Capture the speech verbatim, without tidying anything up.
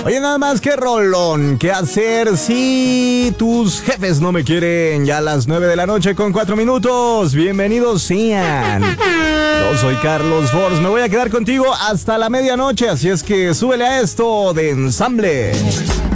Oye, nada más que rolón, ¿qué hacer si tus jefes no me quieren? Ya a las nueve de la noche con cuatro minutos. Bienvenidos sean. Yo soy Carlos Force, me voy a quedar contigo hasta la medianoche, así es que súbele a esto de ensamble.